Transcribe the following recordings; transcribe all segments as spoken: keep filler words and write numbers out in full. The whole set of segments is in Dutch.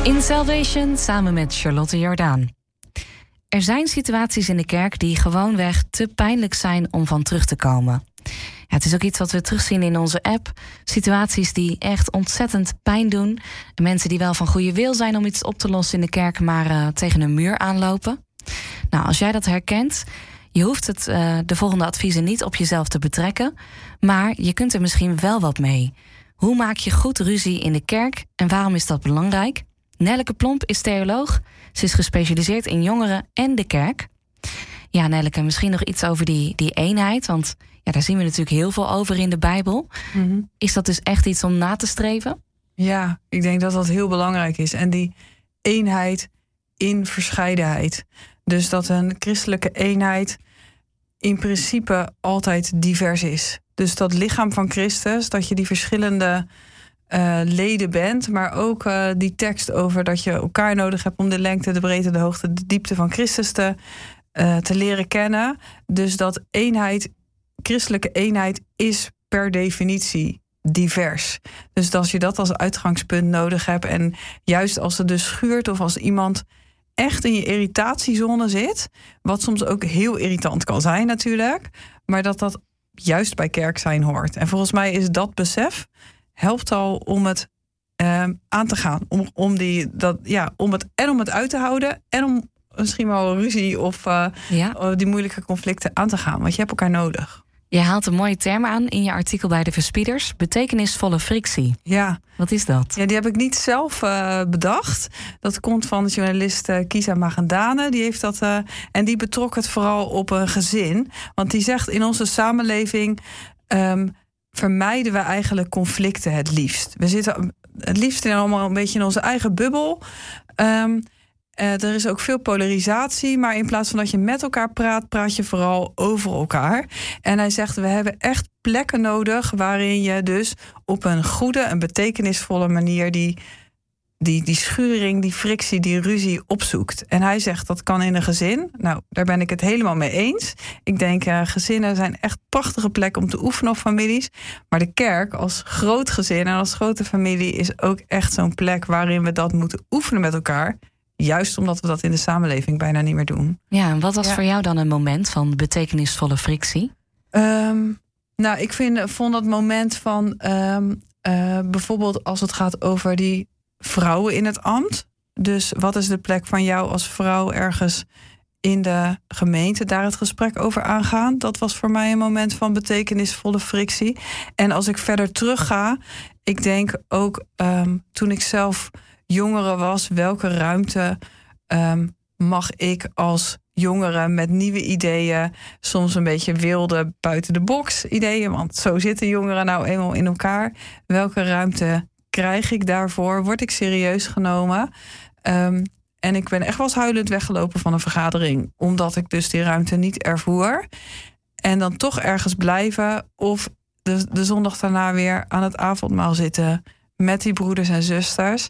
In Salvation samen met Charlotte Jordaan. Er zijn situaties in de kerk die gewoonweg te pijnlijk zijn om van terug te komen. Ja, het is ook iets wat we terugzien in onze app. Situaties die echt ontzettend pijn doen. En mensen die wel van goede wil zijn om iets op te lossen in de kerk, maar uh, tegen een muur aanlopen. Nou, als jij dat herkent, je hoeft het, uh, de volgende adviezen niet op jezelf te betrekken, maar je kunt er misschien wel wat mee. Hoe maak je goed ruzie in de kerk en waarom is dat belangrijk? Nelleke Plomp is theoloog. Ze is gespecialiseerd in jongeren en de kerk. Ja, Nelleke, misschien nog iets over die, die eenheid. Want ja, daar zien we natuurlijk heel veel over in de Bijbel. Mm-hmm. Is dat dus echt iets om na te streven? Ja, ik denk dat dat heel belangrijk is. En die eenheid in verscheidenheid. Dus dat een christelijke eenheid in principe altijd divers is. Dus dat lichaam van Christus, dat je die verschillende Uh, leden bent, maar ook uh, die tekst over dat je elkaar nodig hebt om de lengte, de breedte, de hoogte, de diepte van Christus te, uh, te leren kennen. Dus dat eenheid, christelijke eenheid is per definitie divers. Dus als je dat als uitgangspunt nodig hebt en juist als het dus schuurt of als iemand echt in je irritatiezone zit, wat soms ook heel irritant kan zijn natuurlijk, maar dat dat juist bij kerk zijn hoort. En volgens mij is dat besef helpt al om het uh, aan te gaan. Om, om, die, dat, ja, om het, en om het uit te houden. En om misschien wel ruzie of uh, ja. die moeilijke conflicten aan te gaan. Want je hebt elkaar nodig. Je haalt een mooie term aan in je artikel bij de Verspieders. Betekenisvolle frictie. Ja. Wat is dat? Ja, die heb ik niet zelf uh, bedacht. Dat komt van de journalist uh, Kisa Magendane. Die heeft dat, uh, en die betrok het vooral op een gezin. Want die zegt in onze samenleving Um, vermijden we eigenlijk conflicten het liefst. We zitten het liefst in allemaal een beetje in onze eigen bubbel. Um, uh, er is ook veel polarisatie, maar in plaats van dat je met elkaar praat, praat je vooral over elkaar. En hij zegt, we hebben echt plekken nodig waarin je dus op een goede, een betekenisvolle manier die Die, die schuring, die frictie, die ruzie opzoekt. En hij zegt dat kan in een gezin. Nou, daar ben ik het helemaal mee eens. Ik denk, uh, gezinnen zijn echt prachtige plekken om te oefenen op families. Maar de kerk als groot gezin en als grote familie is ook echt zo'n plek waarin we dat moeten oefenen met elkaar. Juist omdat we dat in de samenleving bijna niet meer doen. Ja, en wat was ja. voor jou dan een moment van betekenisvolle frictie? Um, nou, ik vind, vond dat moment van um, uh, bijvoorbeeld als het gaat over die vrouwen in het ambt. Dus wat is de plek van jou als vrouw ergens in de gemeente? Daar het gesprek over aangaan. Dat was voor mij een moment van betekenisvolle frictie. En als ik verder terugga, ik denk ook um, toen ik zelf jongere was, welke ruimte um, mag ik als jongere met nieuwe ideeën, soms een beetje wilde buiten de box ideeën, want zo zitten jongeren nou eenmaal in elkaar. Welke ruimte krijg ik daarvoor? Word ik serieus genomen? Um, en ik ben echt wel eens huilend weggelopen van een vergadering, omdat ik dus die ruimte niet ervoer. En dan toch ergens blijven of de, de zondag daarna weer aan het avondmaal zitten met die broeders en zusters.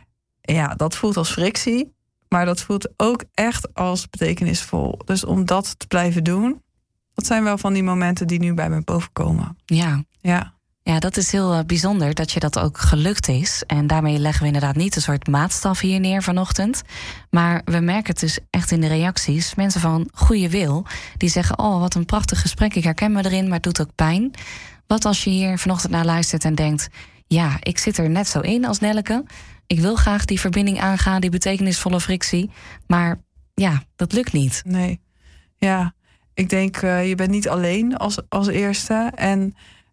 Ja, dat voelt als frictie, maar dat voelt ook echt als betekenisvol. Dus om dat te blijven doen, dat zijn wel van die momenten die nu bij me bovenkomen. Ja. Ja. Ja, dat is heel uh, bijzonder dat je dat ook gelukt is. En daarmee leggen we inderdaad niet een soort maatstaf hier neer vanochtend. Maar we merken het dus echt in de reacties. Mensen van goede wil, die zeggen, oh, wat een prachtig gesprek. Ik herken me erin, maar het doet ook pijn. Wat als je hier vanochtend naar luistert en denkt, ja, ik zit er net zo in als Nelleke. Ik wil graag die verbinding aangaan, die betekenisvolle frictie. Maar ja, dat lukt niet. Nee, ja. Ik denk, uh, je bent niet alleen als, als eerste. En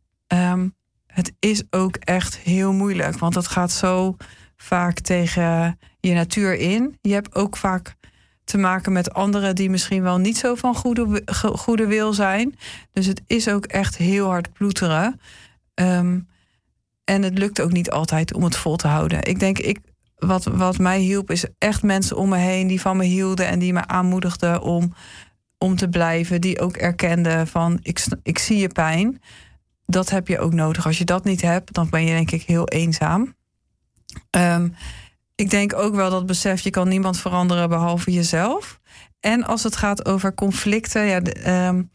um, het is ook echt heel moeilijk. Want het gaat zo vaak tegen je natuur in. Je hebt ook vaak te maken met anderen die misschien wel niet zo van goede, goede wil zijn. Dus het is ook echt heel hard ploeteren. Um, en het lukt ook niet altijd om het vol te houden. Ik denk, ik, wat, wat mij hielp is echt mensen om me heen die van me hielden en die me aanmoedigden om, om te blijven. Die ook erkenden van, ik, ik zie je pijn. Dat heb je ook nodig. Als je dat niet hebt, dan ben je denk ik heel eenzaam. Um, ik denk ook wel dat besef, je kan niemand veranderen behalve jezelf. En als het gaat over conflicten, ja, de, um,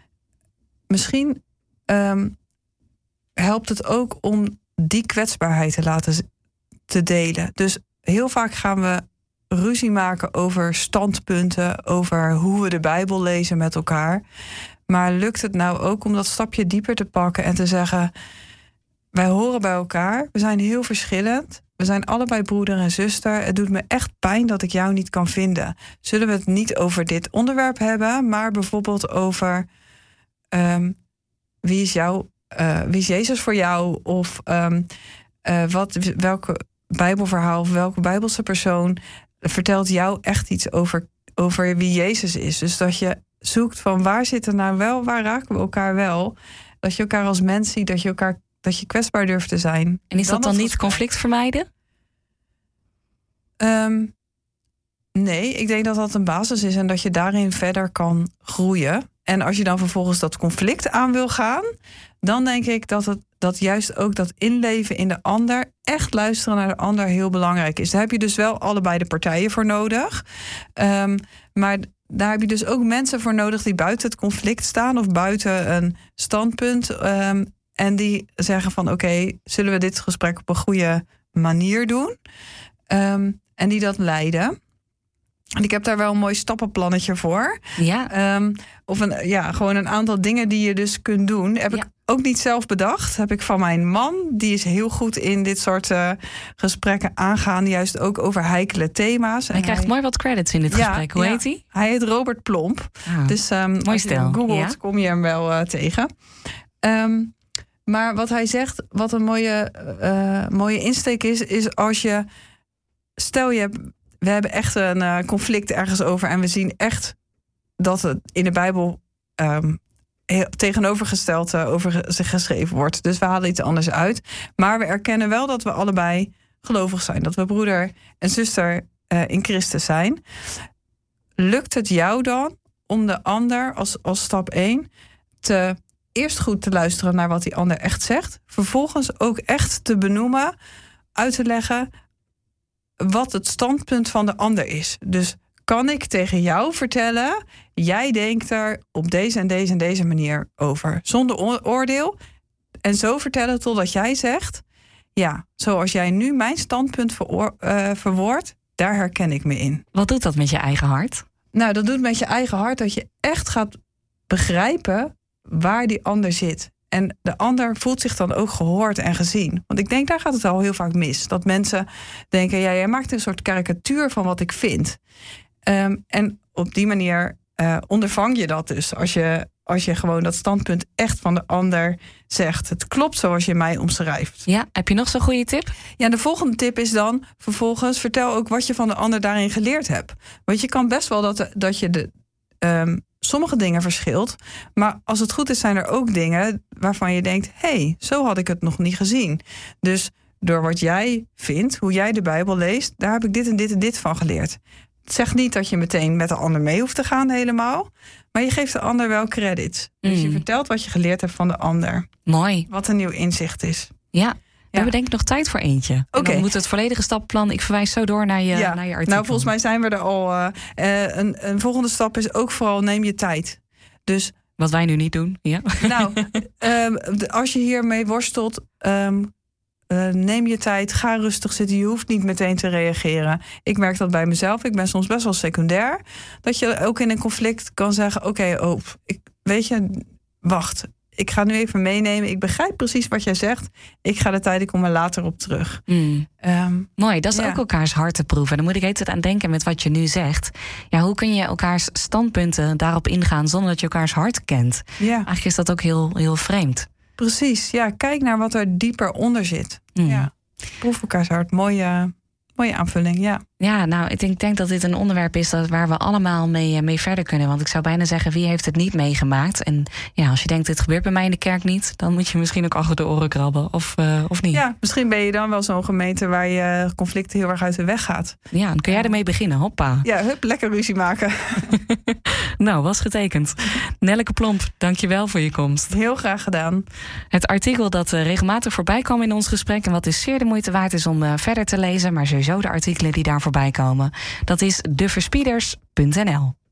misschien um, helpt het ook om die kwetsbaarheid te laten te delen. Dus heel vaak gaan we ruzie maken over standpunten, over hoe we de Bijbel lezen met elkaar. Maar lukt het nou ook om dat stapje dieper te pakken en te zeggen, wij horen bij elkaar, we zijn heel verschillend. We zijn allebei broeder en zuster. Het doet me echt pijn dat ik jou niet kan vinden. Zullen we het niet over dit onderwerp hebben, maar bijvoorbeeld over um, wie is jou, uh, wie is Jezus voor jou? Of um, uh, wat, welke Bijbelverhaal of welke Bijbelse persoon vertelt jou echt iets over, over wie Jezus is? Dus dat je zoekt van waar zitten nou wel, waar raken we elkaar wel? Dat je elkaar als mens ziet, dat je elkaar dat je kwetsbaar durft te zijn. En is dan dat dan niet conflict vermijden? Um, nee, ik denk dat dat een basis is en dat je daarin verder kan groeien. En als je dan vervolgens dat conflict aan wil gaan, dan denk ik dat het dat juist ook dat inleven in de ander, echt luisteren naar de ander, heel belangrijk is. Daar heb je dus wel allebei de partijen voor nodig. Um, maar daar heb je dus ook mensen voor nodig die buiten het conflict staan of buiten een standpunt. Um, en die zeggen van oké, okay, zullen we dit gesprek op een goede manier doen? Um, en die dat leiden. En ik heb daar wel een mooi stappenplannetje voor. Ja. Um, of een, ja, gewoon een aantal dingen die je dus kunt doen. Heb ja. ik ook niet zelf bedacht. Heb ik van mijn man. Die is heel goed in dit soort uh, gesprekken aangaan. Juist ook over heikele thema's. Hij en krijgt hij... mooi wat credits in dit ja, gesprek. Hoe ja. heet hij? Hij heet Robert Plomp. Ah, dus um, mooi als stel. je googelt, ja? kom je hem wel uh, tegen. Um, maar wat hij zegt, wat een mooie, uh, mooie insteek is, is als je... Stel je hebt... We hebben echt een uh, conflict ergens over en we zien echt dat het in de Bijbel um, heel tegenovergesteld uh, over zich geschreven wordt. Dus we halen iets anders uit. Maar we erkennen wel dat we allebei gelovig zijn. Dat we broeder en zuster uh, in Christus zijn. Lukt het jou dan om de ander als, als stap één te eerst goed te luisteren naar wat die ander echt zegt. Vervolgens ook echt te benoemen, uit te leggen wat het standpunt van de ander is. Dus kan ik tegen jou vertellen, jij denkt er op deze en deze en deze manier over. Zonder oordeel. En zo vertellen totdat jij zegt, ja, zoals jij nu mijn standpunt veroor, uh, verwoordt, daar herken ik me in. Wat doet dat met je eigen hart? Nou, dat doet met je eigen hart dat je echt gaat begrijpen waar die ander zit. En de ander voelt zich dan ook gehoord en gezien. Want ik denk, daar gaat het al heel vaak mis. Dat mensen denken, ja, jij maakt een soort karikatuur van wat ik vind. Um, en op die manier uh, ondervang je dat dus. Als je, als je gewoon dat standpunt echt van de ander zegt. Het klopt zoals je mij omschrijft. Ja, heb je nog zo'n goede tip? Ja, de volgende tip is dan vervolgens vertel ook wat je van de ander daarin geleerd hebt. Want je kan best wel dat, dat je de... Um, sommige dingen verschilt. Maar als het goed is, zijn er ook dingen waarvan je denkt, hé, hey, zo had ik het nog niet gezien. Dus door wat jij vindt, hoe jij de Bijbel leest, daar heb ik dit en dit en dit van geleerd. Het zegt niet dat je meteen met de ander mee hoeft te gaan helemaal. Maar je geeft de ander wel credits. Mm. Dus je vertelt wat je geleerd hebt van de ander. Mooi. Wat een nieuw inzicht is. Ja. We ja. hebben denk ik nog tijd voor eentje. Oké. Okay. Dan moet het volledige stappenplan. Ik verwijs zo door naar je, ja. naar je artikel. Nou, volgens mij zijn we er al. Uh, uh, een, een volgende stap is ook vooral neem je tijd. Dus wat wij nu niet doen. Ja. Nou, um, als je hiermee worstelt, um, uh, neem je tijd. Ga rustig zitten. Je hoeft niet meteen te reageren. Ik merk dat bij mezelf. Ik ben soms best wel secundair. Dat je ook in een conflict kan zeggen, oké, okay, oh, ik, weet je, wacht. Ik ga nu even meenemen. Ik begrijp precies wat jij zegt. Ik ga de tijd, ik kom er later op terug. Mm. Um, Mooi, dat is ja. ook elkaars hart te proeven. Dan moet ik het aan denken met wat je nu zegt. Ja, hoe kun je elkaars standpunten daarop ingaan zonder dat je elkaars hart kent? Ja. Eigenlijk is dat ook heel, heel vreemd. Precies, ja. Kijk naar wat er dieper onder zit. Mm. Ja. Proef elkaars hart. Mooie, mooie aanvulling, ja. Ja, nou, ik denk, denk dat dit een onderwerp is dat, waar we allemaal mee, mee verder kunnen. Want ik zou bijna zeggen, wie heeft het niet meegemaakt? En ja, als je denkt, dit gebeurt bij mij in de kerk niet, dan moet je misschien ook achter de oren krabben, of, uh, of niet. Ja, misschien ben je dan wel zo'n gemeente waar je conflicten heel erg uit de weg gaat. Ja, dan kun jij ermee beginnen, hoppa. Ja, hup, lekker ruzie maken. Nou, was getekend. Nelleke Plomp, dankjewel voor je komst. Heel graag gedaan. Het artikel dat uh, regelmatig voorbij kwam in ons gesprek en wat dus zeer de moeite waard is om uh, verder te lezen, maar sowieso de artikelen die daar voorbij komen, dat is de verspieders punt n l.